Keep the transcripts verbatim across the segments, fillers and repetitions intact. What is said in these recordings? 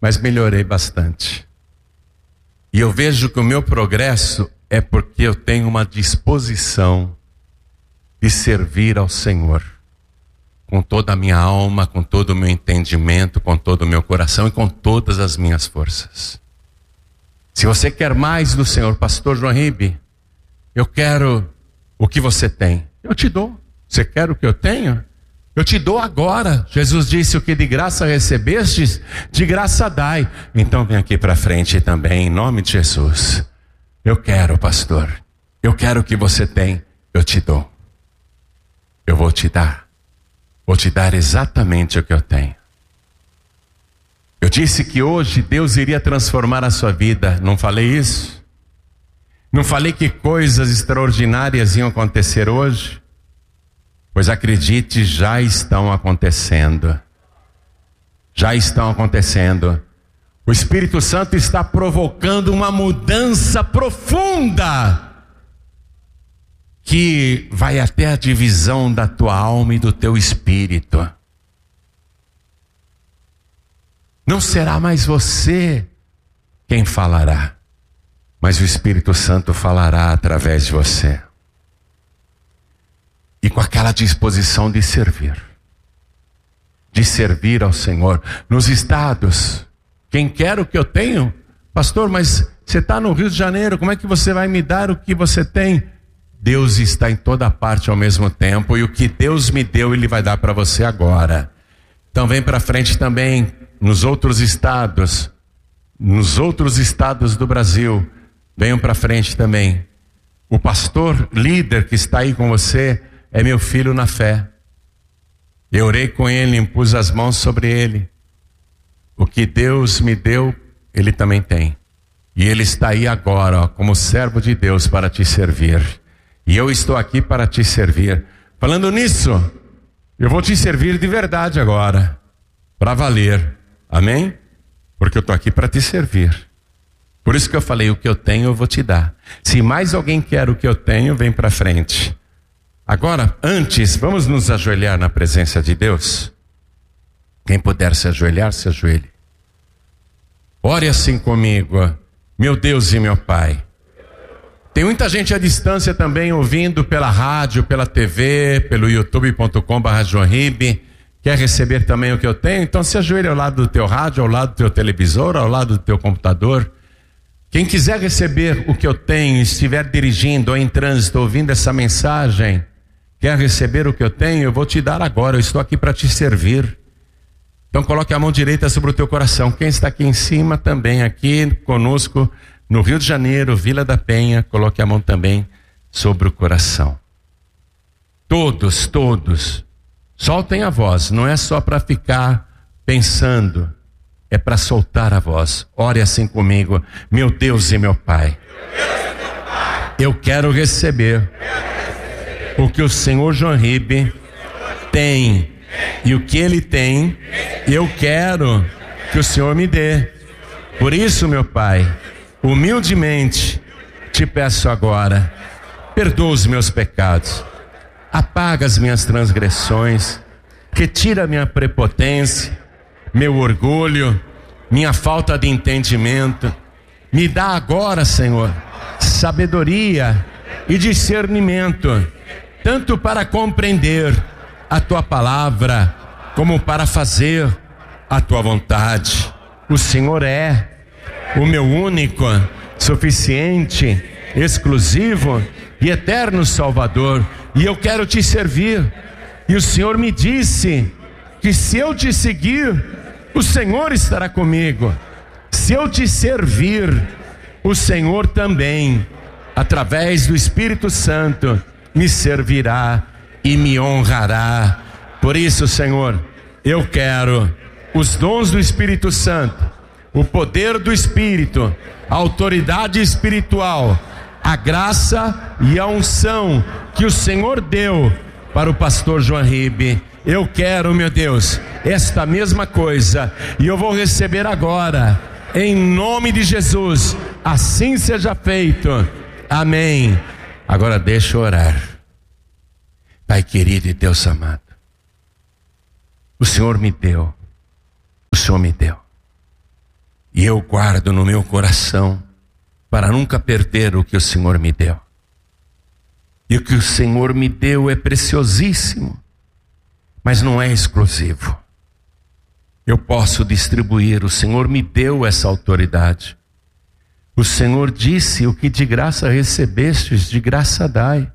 mas melhorei bastante. E eu vejo que o meu progresso é porque eu tenho uma disposição de servir ao Senhor com toda a minha alma, com todo o meu entendimento, com todo o meu coração e com todas as minhas forças. Se você quer mais do Senhor, pastor João Ribe, eu quero o que você tem, eu te dou. Você quer o que eu tenho? Eu te dou agora. Jesus disse: o que de graça recebestes, de graça dai. Então vem aqui para frente também, em nome de Jesus. Eu quero, pastor, eu quero o que você tem, eu te dou. Eu vou te dar, vou te dar exatamente o que eu tenho. Eu disse que hoje Deus iria transformar a sua vida, não falei isso? Não falei que coisas extraordinárias iam acontecer hoje? Pois acredite, já estão acontecendo. Já estão acontecendo. O Espírito Santo está provocando uma mudança profunda, que vai até a divisão da tua alma e do teu espírito. Não será mais você quem falará, mas o Espírito Santo falará através de você. E com aquela disposição de servir, de servir ao Senhor. Nos estados, quem quer o que eu tenho? Pastor, mas você está no Rio de Janeiro, como é que você vai me dar o que você tem? Deus está em toda parte ao mesmo tempo, e o que Deus me deu, Ele vai dar para você agora. Então vem para frente também, nos outros estados, nos outros estados do Brasil, venham para frente também. O pastor líder que está aí com você é meu filho na fé. Eu orei com ele, impus as mãos sobre ele. O que Deus me deu, ele também tem. E ele está aí agora, ó, como servo de Deus, para te servir. E eu estou aqui para te servir. Falando nisso, eu vou te servir de verdade agora, para valer. Amém? Porque eu estou aqui para te servir. Por isso que eu falei, o que eu tenho eu vou te dar. Se mais alguém quer o que eu tenho, vem para frente. Agora, antes, vamos nos ajoelhar na presença de Deus. Quem puder se ajoelhar, se ajoelhe. Ore assim comigo, meu Deus e meu Pai. Tem muita gente à distância também ouvindo pela rádio, pela T V, pelo youtube ponto com barra João Ribe. Quer receber também o que eu tenho? Então se ajoelhe ao lado do teu rádio, ao lado do teu televisor, ao lado do teu computador. Quem quiser receber o que eu tenho, estiver dirigindo ou em trânsito, ouvindo essa mensagem, quer receber o que eu tenho, eu vou te dar agora, eu estou aqui para te servir. Então coloque a mão direita sobre o teu coração. Quem está aqui em cima também, aqui conosco, no Rio de Janeiro, Vila da Penha, coloque a mão também sobre o coração. Todos, todos, soltem a voz, não é só para ficar pensando, é para soltar a voz. Ore assim comigo, meu Deus e meu Pai, eu quero receber o que o Senhor João Ribe tem, e o que Ele tem, eu quero que o Senhor me dê. Por isso, meu Pai, humildemente te peço agora, perdoa os meus pecados, apaga as minhas transgressões, retira minha prepotência, meu orgulho, minha falta de entendimento. Me dá agora, Senhor, sabedoria e discernimento, tanto para compreender a Tua palavra, como para fazer a Tua vontade. O Senhor é o meu único, suficiente, exclusivo e eterno Salvador, e eu quero te servir. E o Senhor me disse que se eu te seguir, o Senhor estará comigo. Se eu te servir, o Senhor também, através do Espírito Santo, me servirá e me honrará. Por isso, Senhor, eu quero os dons do Espírito Santo, o poder do Espírito, a autoridade espiritual, a graça e a unção que o Senhor deu para o pastor João Ribe. Eu quero, meu Deus, esta mesma coisa, e eu vou receber agora, em nome de Jesus. Assim seja feito. Amém. Agora deixa eu orar. Pai querido e Deus amado, o Senhor me deu, o Senhor me deu, E eu guardo no meu coração para nunca perder o que o Senhor me deu. E o que o Senhor me deu é preciosíssimo, mas não é exclusivo. Eu posso distribuir, o Senhor me deu essa autoridade. O Senhor disse: o que de graça recebestes, de graça dai.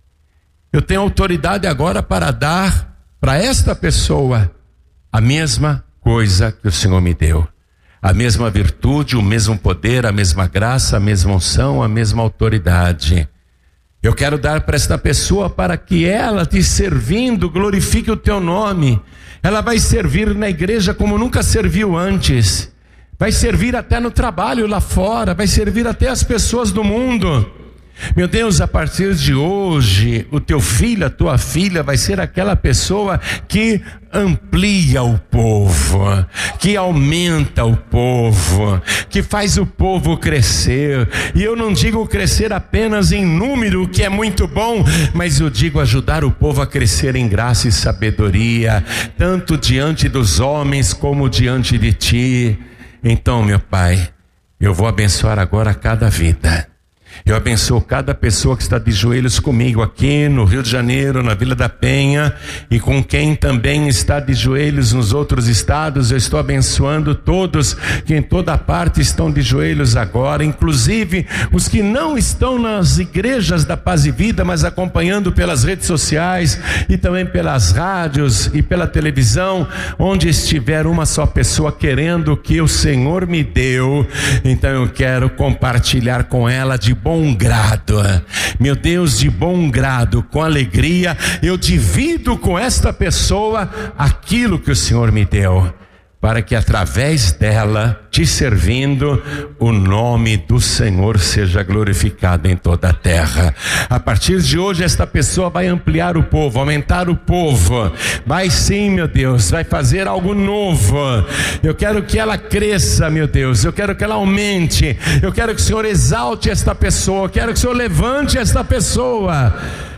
Eu tenho autoridade agora para dar para esta pessoa a mesma coisa que o Senhor me deu. A mesma virtude, o mesmo poder, a mesma graça, a mesma unção, a mesma autoridade. Eu quero dar para esta pessoa para que ela, te servindo, glorifique o teu nome. Ela vai servir na igreja como nunca serviu antes. Vai servir até no trabalho lá fora, vai servir até as pessoas do mundo. Meu Deus, a partir de hoje, o teu filho, a tua filha vai ser aquela pessoa que amplia o povo, que aumenta o povo, que faz o povo crescer. E eu não digo crescer apenas em número, que é muito bom, mas eu digo ajudar o povo a crescer em graça e sabedoria, tanto diante dos homens como diante de ti. Então, meu Pai, eu vou abençoar agora cada vida. Eu abençoo cada pessoa que está de joelhos comigo aqui no Rio de Janeiro, na Vila da Penha, e com quem também está de joelhos nos outros estados. Eu estou abençoando todos que em toda parte estão de joelhos agora, inclusive os que não estão nas igrejas da Paz e Vida, mas acompanhando pelas redes sociais e também pelas rádios e pela televisão. Onde estiver uma só pessoa querendo o que o Senhor me deu, então eu quero compartilhar com ela de bom grado. Meu Deus, de bom grado, com alegria, eu divido com esta pessoa aquilo que o Senhor me deu, para que através dela, te servindo, o nome do Senhor seja glorificado em toda a terra. A partir de hoje, esta pessoa vai ampliar o povo, aumentar o povo, vai sim, meu Deus, vai fazer algo novo. Eu quero que ela cresça, meu Deus, eu quero que ela aumente, eu quero que o Senhor exalte esta pessoa, eu quero que o Senhor levante esta pessoa.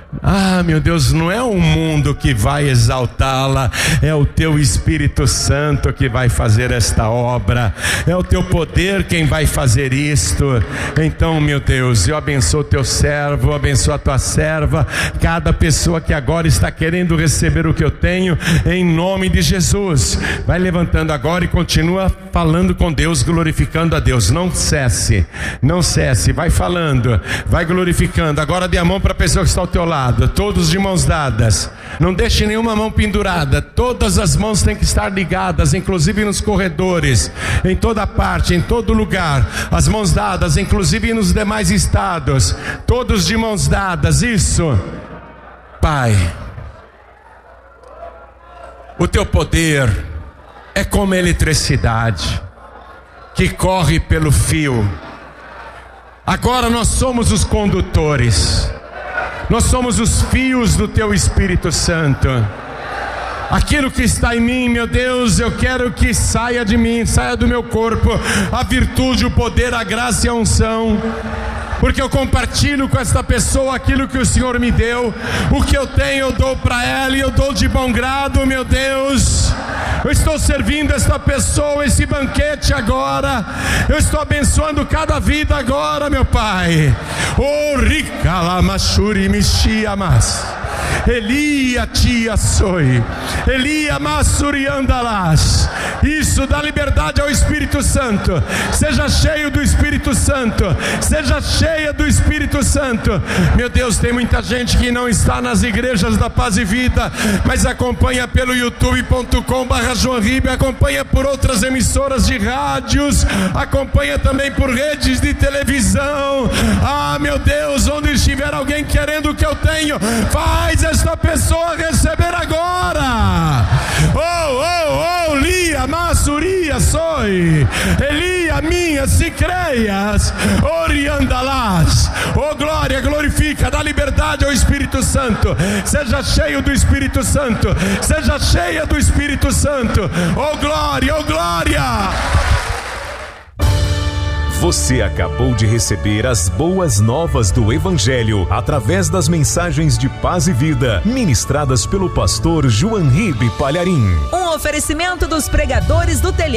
Ah, meu Deus, não é o mundo que vai exaltá-la, é o teu Espírito Santo que vai fazer esta obra, é o teu poder quem vai fazer isto. Então, meu Deus, eu abençoo o teu servo, eu abençoo a tua serva, cada pessoa que agora está querendo receber o que eu tenho, em nome de Jesus. Vai levantando agora e continua falando com Deus, glorificando a Deus. Não cesse, não cesse, vai falando, vai glorificando. Agora dê a mão para a pessoa que está ao teu lado, todos de mãos dadas, não deixe nenhuma mão pendurada, todas as mãos têm que estar ligadas, inclusive nos corredores, em toda parte, em todo lugar, as mãos dadas, inclusive nos demais estados, todos de mãos dadas. Isso, Pai, o teu poder é como a eletricidade que corre pelo fio. Agora nós somos os condutores, nós somos os fios do teu Espírito Santo. Aquilo que está em mim, meu Deus, eu quero que saia de mim, saia do meu corpo, a virtude, o poder, a graça e a unção, porque eu compartilho com esta pessoa aquilo que o Senhor me deu. O que eu tenho eu dou para ela, e eu dou de bom grado, meu Deus. Eu estou servindo esta pessoa, esse banquete agora. Eu estou abençoando cada vida agora, meu Pai. Oh, rica lamachuri mixiamas, Elia tia soi, Elia massuriandalas. Isso, dá liberdade ao Espírito Santo. Seja cheio do Espírito Santo, seja cheia do Espírito Santo. Meu Deus, tem muita gente que não está nas igrejas da Paz e Vida, mas acompanha pelo youtube ponto com barra João Ribe, acompanha por outras emissoras de rádios, acompanha também por redes de televisão. Ah, meu Deus, onde estiver alguém querendo o que eu tenho, faz esta pessoa receber agora. Oh, oh, oh, lia, massuria, soi, Elia, minha, se creias, oriandalás. Oh, glória, glorifica, dá liberdade ao Espírito Santo. Seja cheio do Espírito Santo, seja cheia do Espírito Santo. Oh, glória, oh, glória. Você acabou de receber as boas novas do Evangelho através das mensagens de Paz e Vida, ministradas pelo pastor João Ribe Palharim. Um oferecimento dos pregadores do telhado.